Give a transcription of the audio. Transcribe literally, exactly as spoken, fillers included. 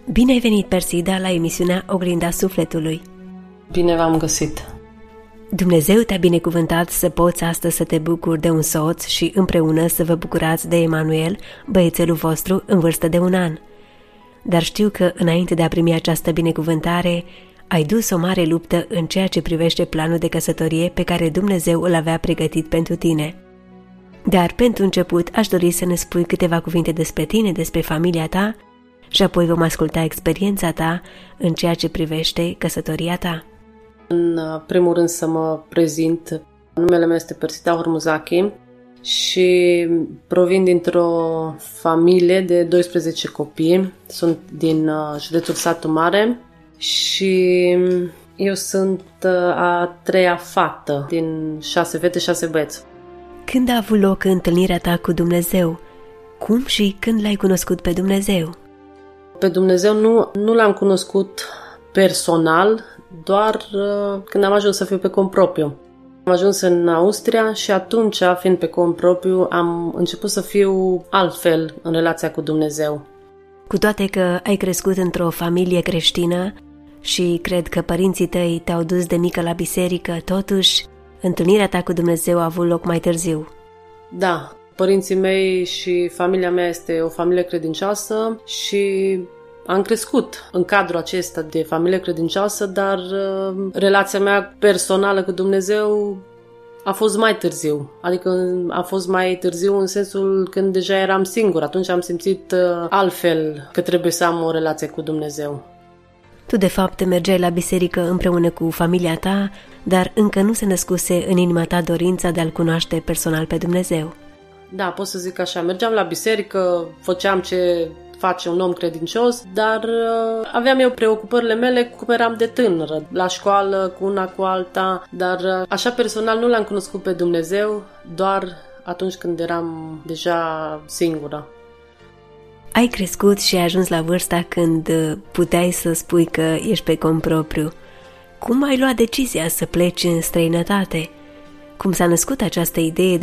Bine ai venit, Persida, la emisiunea Oglinda Sufletului. Bine v-am găsit. Dumnezeu te-a binecuvântat să poți astăzi să te bucuri de un soț și împreună să vă bucurați de Emanuel, băiețelul vostru în vârstă de un an. Dar știu că înainte de a primi această binecuvântare, ai dus o mare luptă în ceea ce privește planul de căsătorie pe care Dumnezeu îl avea pregătit pentru tine. Dar pentru început aș dori să ne spui câteva cuvinte despre tine, despre familia ta și apoi vom asculta experiența ta în ceea ce privește căsătoria ta. În primul rând să mă prezint. Numele meu este Persida Hormuzachi și provin dintr-o familie de doisprezece copii. Sunt din județul Satu Mare și eu sunt a treia fată din șase fete, șase băieți. Când a avut loc întâlnirea ta cu Dumnezeu? Cum și când l-ai cunoscut pe Dumnezeu? Pe Dumnezeu nu, nu l-am cunoscut personal, doar uh, când am ajuns să fiu pe cont propriu. Am ajuns în Austria și atunci, fiind pe cont propriu, am început să fiu altfel în relația cu Dumnezeu. Cu toate că ai crescut într-o familie creștină și cred că părinții tăi te-au dus de mică la biserică, totuși întâlnirea ta cu Dumnezeu a avut loc mai târziu. Da, părinții mei și familia mea este o familie credincioasă și am crescut în cadrul acesta de familie credincioasă, dar uh, relația mea personală cu Dumnezeu a fost mai târziu. Adică a fost mai târziu în sensul când deja eram singur. Atunci am simțit uh, altfel că trebuie să am o relație cu Dumnezeu. Tu, de fapt, mergeai la biserică împreună cu familia ta, dar încă nu se născuse în inima ta dorința de a-L cunoaște personal pe Dumnezeu. Da, pot să zic așa. Mergeam la biserică, făceam ce face un om credincios, dar uh, aveam eu preocupările mele cum eram de tânără, la școală, cu una cu alta, dar uh, așa personal nu l-am cunoscut pe Dumnezeu, doar atunci când eram deja singură. Ai crescut și ai ajuns la vârsta când puteai să spui că ești pe cont propriu. Cum ai luat decizia să pleci în străinătate? Cum s-a născut această idee de